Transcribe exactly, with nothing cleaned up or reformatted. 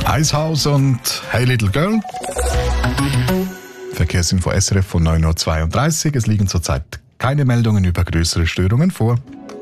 Eishaus und Hey Little Girl. Verkehrsinfo S R F von neun Uhr zweiunddreißig. Es liegen zurzeit keine Meldungen über größere Störungen vor.